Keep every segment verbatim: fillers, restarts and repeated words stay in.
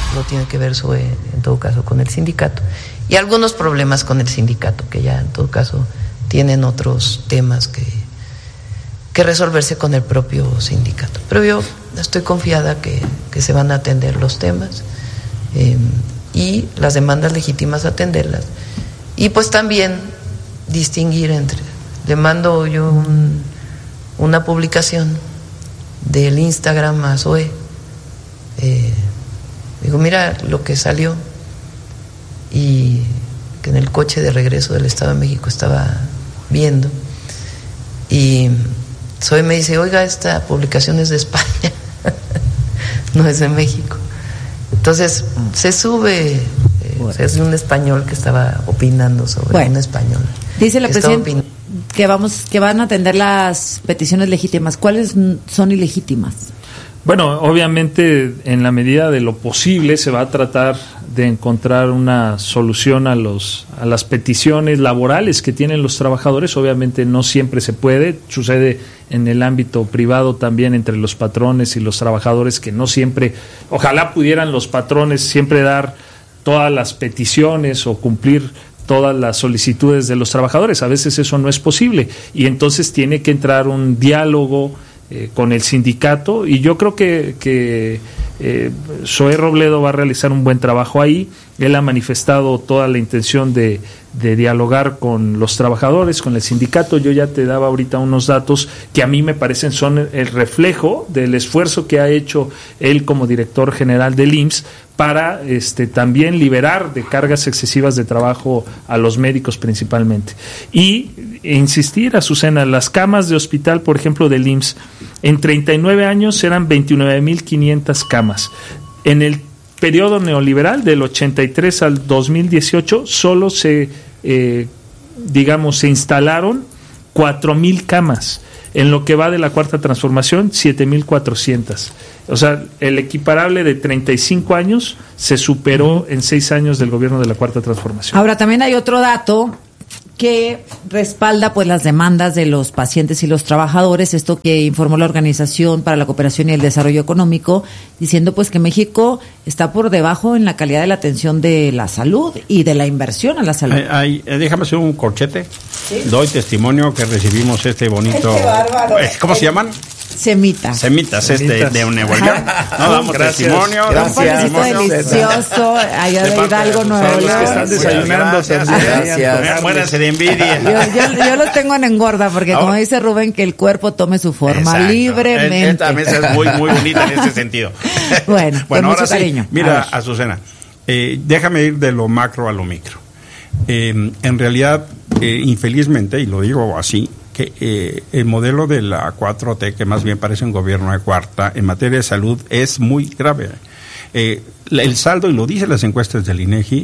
lo tiene que ver SOE, en todo caso, con el sindicato. Y algunos problemas con el sindicato, que ya en todo caso tienen otros temas que, que resolverse con el propio sindicato. Pero yo estoy confiada que, que se van a atender los temas eh, y las demandas legítimas atenderlas. Y pues también distinguir entre, le mando yo un, una publicación del Instagram a SOE, eh, digo, mira lo que salió, y que en el coche de regreso del Estado de México estaba viendo, y SOE me dice, oiga, esta publicación es de España, no es de México. Entonces se sube, eh, bueno. Es de un español que estaba opinando sobre bueno, un español. Dice la presidenta que vamos, que van a atender las peticiones legítimas. ¿Cuáles son ilegítimas? Bueno, obviamente en la medida de lo posible se va a tratar de encontrar una solución a los a las peticiones laborales que tienen los trabajadores. Obviamente no siempre se puede, sucede en el ámbito privado también entre los patrones y los trabajadores, que no siempre, ojalá pudieran los patrones siempre dar todas las peticiones o cumplir todas las solicitudes de los trabajadores. A veces eso no es posible y entonces tiene que entrar un diálogo Eh, con el sindicato, y yo creo que, que eh, Zoé Robledo va a realizar un buen trabajo ahí. Él ha manifestado toda la intención de, de dialogar con los trabajadores, con el sindicato. Yo ya te daba ahorita unos datos que a mí me parecen son el reflejo del esfuerzo que ha hecho él como director general del I M S S para este, también liberar de cargas excesivas de trabajo a los médicos principalmente. Y insistir, Azucena, las camas de hospital, por ejemplo, del I M S S, en treinta y nueve años eran veintinueve mil quinientas camas. En el periodo neoliberal, del ochenta y tres al dos mil dieciocho, solo se, eh, digamos, se instalaron cuatro mil camas. En lo que va de la cuarta transformación, siete mil cuatrocientas. O sea, el equiparable de treinta y cinco años se superó en seis años del gobierno de la cuarta transformación. Ahora, también hay otro dato que respalda pues las demandas de los pacientes y los trabajadores, esto que informó la Organización para la Cooperación y el Desarrollo Económico, diciendo pues que México está por debajo en la calidad de la atención de la salud y de la inversión a la salud. Ay, ay, déjame hacer un corchete. ¿Sí? Doy testimonio que recibimos este bonito... ¡Qué bárbaro! ¿Cómo se llaman? Semitas. Semitas, este de Nuevo León. No damos gracias, testimonio. Gracias. Un panecito delicioso allá de Hidalgo, Nuevo León. Que están desayunando. Gracias. Muéranse de envidia. Yo, yo, yo los tengo en engorda porque, como dice Rubén, que el cuerpo tome su forma. Exacto. Libremente. Esta mesa es muy, muy bonita en ese sentido. Bueno, bueno con ahora mucho cariño. Sí, mira, Azucena, eh, déjame ir de lo macro a lo micro. Eh, en realidad, eh, infelizmente, y lo digo así, que eh, el modelo de la cuatro T, que más bien parece un gobierno de cuarta, en materia de salud, es muy grave. Eh, el saldo, y lo dicen las encuestas del INEGI,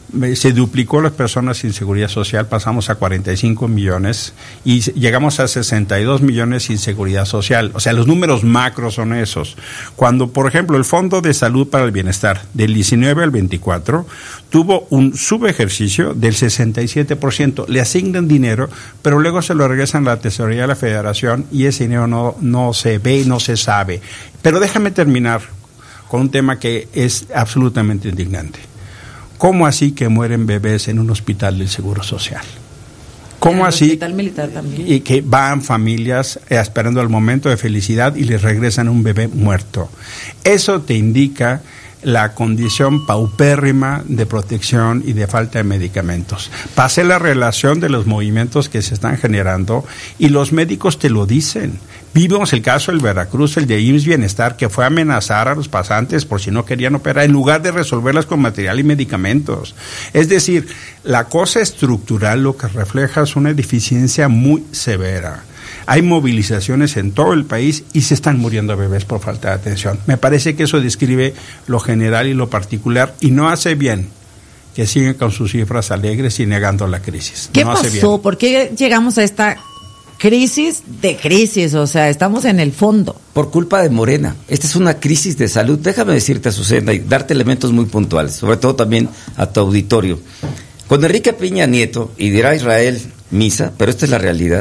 se duplicó las personas sin seguridad social, pasamos a cuarenta y cinco millones y llegamos a sesenta y dos millones sin seguridad social. O sea, los números macros son esos. Cuando, por ejemplo, el Fondo de Salud para el Bienestar del diecinueve al veinticuatro tuvo un subejercicio del sesenta y siete por ciento. Le asignan dinero, pero luego se lo regresan a la Tesorería de la Federación y ese dinero no, no se ve, no se sabe. Pero déjame terminar con un tema que es absolutamente indignante. ¿Cómo así que mueren bebés en un hospital del Seguro Social? ¿Cómo así? Hospital militar también. Y que van familias esperando el momento de felicidad y les regresan un bebé muerto. Eso te indica la condición paupérrima de protección y de falta de medicamentos. Pasé la relación de los movimientos que se están generando y los médicos te lo dicen. Vimos el caso del Veracruz, el de I M S S Bienestar, que fue a amenazar a los pasantes por si no querían operar, en lugar de resolverlas con material y medicamentos. Es decir, la cosa estructural lo que refleja es una deficiencia muy severa. Hay movilizaciones en todo el país y se están muriendo bebés por falta de atención. Me parece que eso describe lo general y lo particular y no hace bien que sigan con sus cifras alegres y negando la crisis. ¿Qué no pasó? hace bien. ¿Por qué llegamos a esta crisis de crisis? O sea, estamos en el fondo. Por culpa de Morena. Esta es una crisis de salud. Déjame decirte, Azucena, y darte elementos muy puntuales, sobre todo también a tu auditorio. Con Enrique Peña Nieto, y dirá Israel misa, pero esta es la realidad,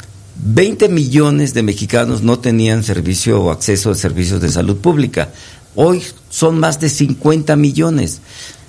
veinte millones de mexicanos no tenían servicio o acceso a servicios de salud pública. Hoy son más de cincuenta millones.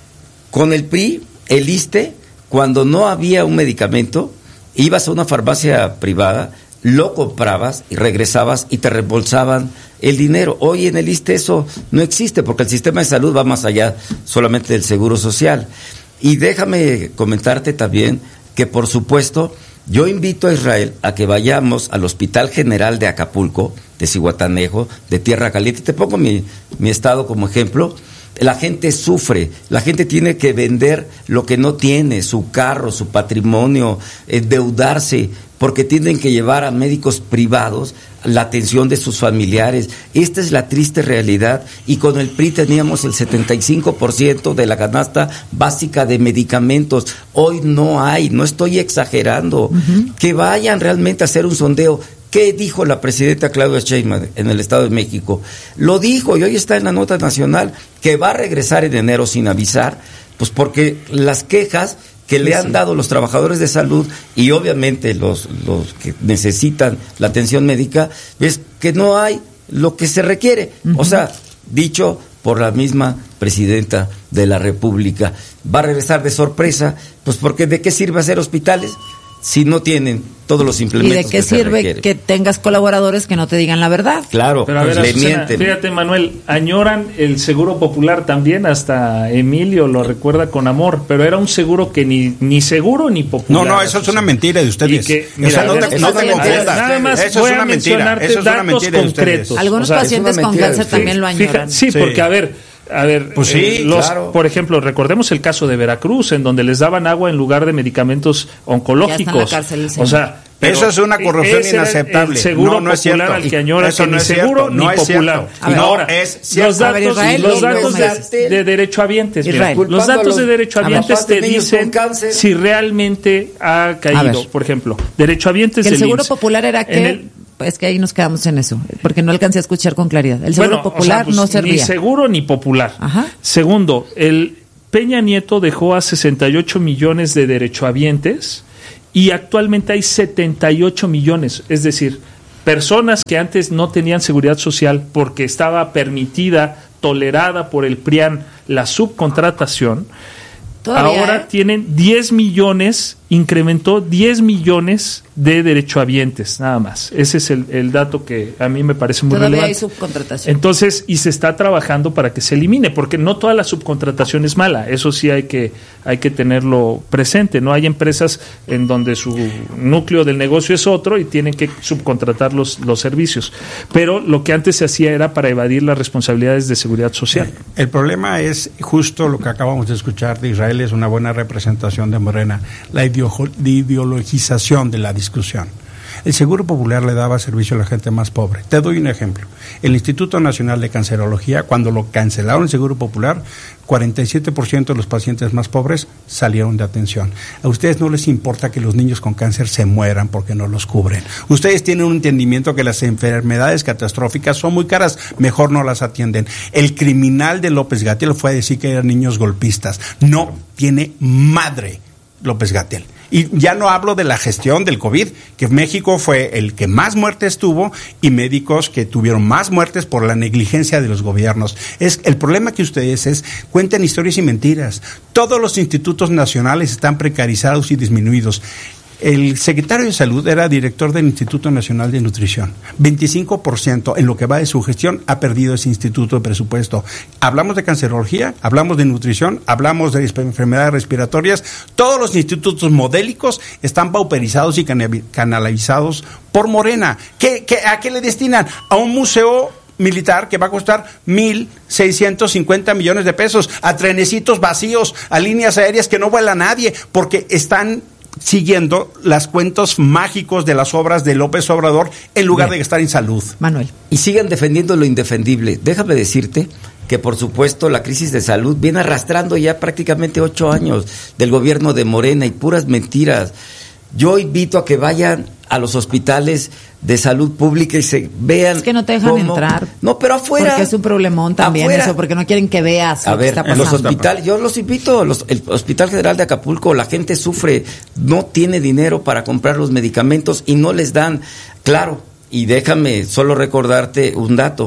Con el P R I, el ISSSTE, cuando no había un medicamento, ibas a una farmacia privada, lo comprabas y regresabas y te reembolsaban el dinero. Hoy en el ISSSTE eso no existe porque el sistema de salud va más allá solamente del seguro social. Y déjame comentarte también que, por supuesto, yo invito a Israel a que vayamos al Hospital General de Acapulco, de Zihuatanejo, de Tierra Caliente. Te pongo mi, mi estado como ejemplo. La gente sufre, la gente tiene que vender lo que no tiene, su carro, su patrimonio, endeudarse, porque tienen que llevar a médicos privados la atención de sus familiares. Esta es la triste realidad, y con el P R I teníamos el setenta y cinco por ciento de la canasta básica de medicamentos. Hoy no hay, no estoy exagerando. Uh-huh. Que vayan realmente a hacer un sondeo. ¿Qué dijo la presidenta Claudia Sheinbaum en el Estado de México? Lo dijo, y hoy está en la nota nacional, que va a regresar en enero sin avisar, pues porque las quejas que le han dado los trabajadores de salud y obviamente los, los que necesitan la atención médica, es que no hay lo que se requiere. Uh-huh. O sea, dicho por la misma presidenta de la República, va a regresar de sorpresa, pues porque ¿de qué sirve hacer hospitales si no tienen todos los implementos? ¿Y de qué que sirve que tengas colaboradores que no te digan la verdad? Claro, pero a ver, le Azucena, mienten. Fíjate, Manuel, añoran el seguro popular también, hasta Emilio lo recuerda con amor, pero era un seguro que ni, ni seguro ni popular. No, no, eso es una mentira de ustedes. Que, mira, o sea, no, ver, te, no te confundas. Nada más eso voy es una a mentira. mencionarte Eso es una datos mentira de concretos. ustedes. Algunos o sea, pacientes con cáncer también lo añoran. Sí, sí, porque a ver, a ver, pues sí, eh, los, claro. por ejemplo, recordemos el caso de Veracruz, en donde les daban agua en lugar de medicamentos oncológicos. Cárcel, o sea, pero eso es una corrupción inaceptable. El seguro no, no es popular cierto. al que añora Eso que no ni es seguro cierto. ni No es popular. cierto. No, ahora, es cierto. los datos, A ver, Israel, los datos no, de, de derechohabientes, mira, Israel. los datos de derechohabientes te de dicen si realmente ha caído. Por ejemplo, derechohabientes el del seguro I M S S. popular era que el, es que ahí nos quedamos en eso, porque no alcancé a escuchar con claridad. El seguro bueno, popular o sea, pues, no servía. Ni seguro ni popular. Ajá. Segundo, el Peña Nieto dejó a sesenta y ocho millones de derechohabientes y actualmente hay setenta y ocho millones, es decir, personas que antes no tenían seguridad social porque estaba permitida, tolerada por el P R I A N la subcontratación. ¿Todavía, Ahora eh? tienen diez millones, incrementó diez millones de derechohabientes, nada más. Ese es el, el dato que a mí me parece muy Todavía relevante. hay subcontratación. Entonces, y se está trabajando para que se elimine, porque no toda la subcontratación es mala, eso sí hay que, hay que tenerlo presente. No hay empresas en donde su núcleo del negocio es otro y tienen que subcontratar los, los servicios. Pero lo que antes se hacía era para evadir las responsabilidades de seguridad social. El problema es justo lo que acabamos de escuchar de Israel, es una buena representación de Morena, la ideologización de la discusión. El Seguro Popular le daba servicio a la gente más pobre. Te doy un ejemplo. El Instituto Nacional de Cancerología, cuando lo cancelaron el Seguro Popular, cuarenta y siete por ciento de los pacientes más pobres salieron de atención. A ustedes no les importa que los niños con cáncer se mueran porque no los cubren. Ustedes tienen un entendimiento que las enfermedades catastróficas son muy caras, mejor no las atienden. El criminal de López-Gatell fue a decir que eran niños golpistas. No tiene madre López-Gatell. Y ya no hablo de la gestión del COVID, que México fue el que más muertes tuvo y médicos que tuvieron más muertes por la negligencia de los gobiernos. Es el problema que ustedes es, cuentan historias y mentiras. Todos los institutos nacionales están precarizados y disminuidos. El secretario de Salud era director del Instituto Nacional de Nutrición. veinticinco por ciento en lo que va de su gestión ha perdido ese instituto de presupuesto. Hablamos de cancerología, hablamos de nutrición, hablamos de enfermedades respiratorias. Todos los institutos modélicos están pauperizados y canalizados por Morena. ¿Qué, qué, ¿A qué le destinan? A un museo militar que va a costar mil seiscientos cincuenta millones de pesos, a trenecitos vacíos, a líneas aéreas que no vuela nadie, porque están siguiendo las cuentos mágicos de las obras de López Obrador en lugar Bien. de estar en salud. Manuel. Y sigan defendiendo lo indefendible. Déjame decirte que, por supuesto, la crisis de salud viene arrastrando ya prácticamente ocho años del gobierno de Morena y puras mentiras. Yo invito a que vayan a los hospitales de salud pública y se vean. Es que no te dejan cómo... entrar. No, pero afuera. Porque es un problemón también afuera. Eso, porque no quieren que veas a lo ver, que está pasando. Los hospitales, yo los invito, los, el Hospital General de Acapulco, la gente sufre, no tiene dinero para comprar los medicamentos y no les dan. Claro, y déjame solo recordarte un dato.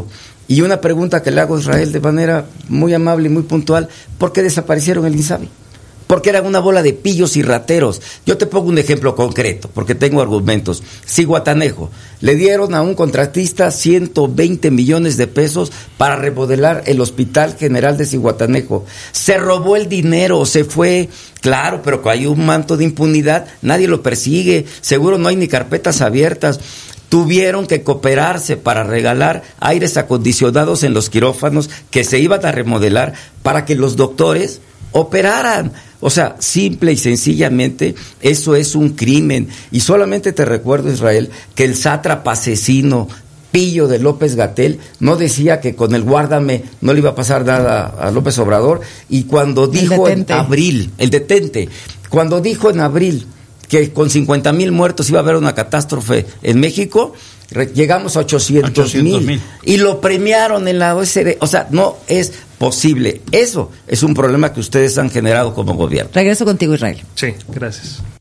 Y una pregunta que le hago a Israel de manera muy amable y muy puntual, ¿por qué desaparecieron el INSABI? Porque eran una bola de pillos y rateros. Yo te pongo un ejemplo concreto, porque tengo argumentos. Zihuatanejo, le dieron a un contratista ciento veinte millones de pesos para remodelar el Hospital General de Zihuatanejo. Se robó el dinero, se fue, claro, pero hay un manto de impunidad, nadie lo persigue, seguro no hay ni carpetas abiertas. Tuvieron que cooperarse para regalar aires acondicionados en los quirófanos que se iban a remodelar para que los doctores operaran. O sea, simple y sencillamente, eso es un crimen. Y solamente te recuerdo, Israel, que el sátrapa asesino Pillo de López-Gatell no decía que con el guárdame no le iba a pasar nada a López Obrador. Y cuando dijo en abril, el detente, cuando dijo en abril que con cincuenta mil muertos iba a haber una catástrofe en México, llegamos a ochocientos mil y lo premiaron en la O E C D. O sea, no es posible. Eso es un problema que ustedes han generado como gobierno. Regreso contigo, Israel. Sí, gracias.